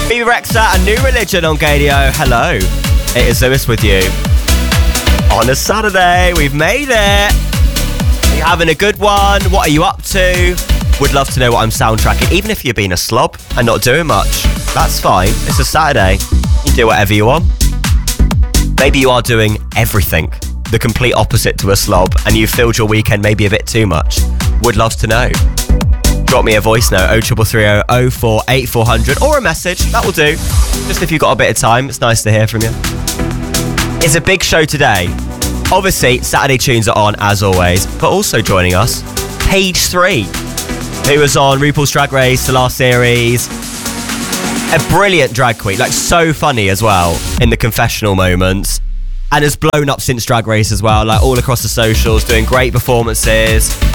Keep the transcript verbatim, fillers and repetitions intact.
Bebe Rexha and New Religion on Gadio. Hello, it is Lewis with you. On a Saturday, we've made it. Are you having a good one? What are you up to? Would love to know what I'm soundtracking. Even if you're being a slob and not doing much, that's fine. It's a Saturday. You do whatever you want. Maybe you are doing everything, the complete opposite to a slob, and you've filled your weekend maybe a bit too much. Would love to know. Drop me a voice note, oh three three three oh oh four eight four hundred, or a message, that will do. Just if you've got a bit of time, it's nice to hear from you. It's a big show today. Obviously, Saturday tunes are on as always, but also joining us, Page three, who was on RuPaul's Drag Race, the last series. A brilliant drag queen, like so funny as well in the confessional moments, and has blown up since Drag Race as well, like all across the socials, doing great performances.